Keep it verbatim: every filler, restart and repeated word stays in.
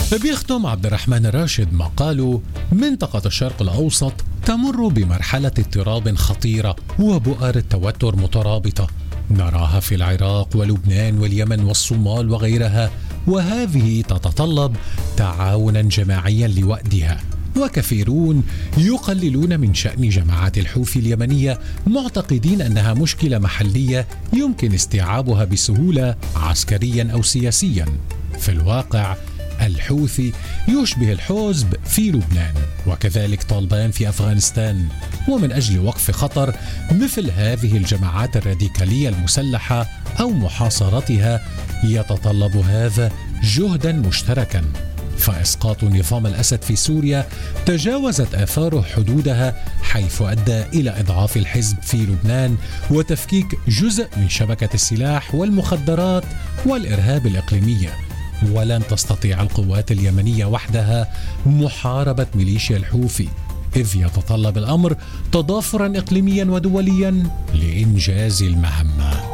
بيختم عبد الرحمن الراشد مقاله: منطقة الشرق الأوسط تمر بمرحلة اضطراب خطيرة وبؤر التوتر مترابطة، نراها في العراق ولبنان واليمن والصومال وغيرها، وهذه تتطلب تعاونا جماعيا لوأدها. وكثيرون يقللون من شأن جماعات الحوثي اليمنية، معتقدين أنها مشكلة محلية يمكن استيعابها بسهولة عسكريا أو سياسيا. في الواقع الحوثي يشبه الحزب في لبنان، وكذلك طالبان في أفغانستان، ومن أجل وقف خطر مثل هذه الجماعات الراديكالية المسلحة أو محاصرتها يتطلب هذا جهدا مشتركا. فإسقاط نظام الأسد في سوريا تجاوزت آثاره حدودها، حيث أدى إلى إضعاف الحزب في لبنان وتفكيك جزء من شبكة السلاح والمخدرات والإرهاب الإقليمية. ولن تستطيع القوات اليمنية وحدها محاربة ميليشيا الحوثي، إذ يتطلب الأمر تضافرا إقليميا ودوليا لإنجاز المهمة.